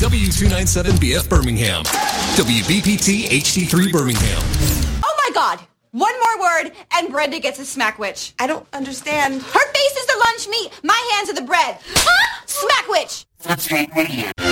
W297BF Birmingham. WBPT HD3 Birmingham. Oh my God! One more word, and Brenda gets a smackwitch. I don't understand. Her face is the lunch meat. My hands are the bread. Smackwitch! That's right, right here.